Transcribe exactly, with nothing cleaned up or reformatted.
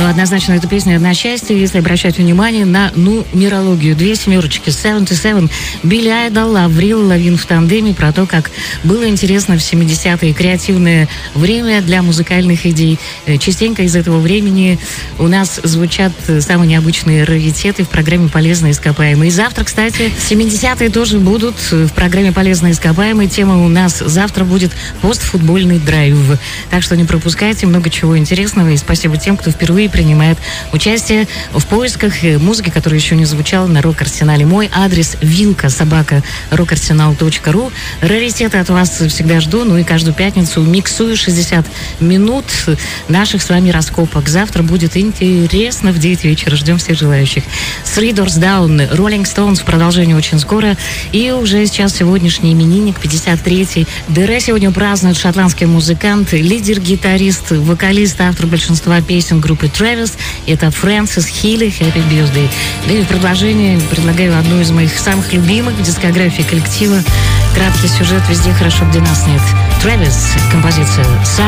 Ну, однозначно, эта песня «Одна счастье», если обращать внимание на нумерологию. Две семерочки, семьдесят семь, Билли Айдол, Аврил Лавин в тандеме, про то, как было интересно в семидесятые креативное время для музыкальных идей. Частенько из этого времени у нас звучат самые необычные раритеты в программе «Полезные ископаемые». И завтра, кстати, семидесятые тоже будут в программе «Полезные ископаемые». Тема у нас завтра будет «Постфутбольный драйв». Так что не пропускайте, много чего интересного. И спасибо тем, кто впервые принимает участие в поисках музыки, которая еще не звучала на Рок-Арсенале. Мой адрес вилка собака рок-арсенал точка ру. Раритеты от вас всегда жду. Ну и каждую пятницу миксую шестьдесят минут наших с вами раскопок. Завтра будет интересно в девять вечера. Ждем всех желающих. Three Doors Down, Rolling Stones в продолжении очень скоро. И уже сейчас сегодняшний именинник, пятьдесят третий. Дэ сегодня празднует шотландский музыкант, лидер-гитарист, вокалист, автор большинства песен группы Travis. Это Фрэнсис Хилли. Happy Birthday. Да и в продолжение предлагаю одну из моих самых любимых в дискографии коллектива. Краткий сюжет «Везде хорошо, где нас нет». Travis, композиция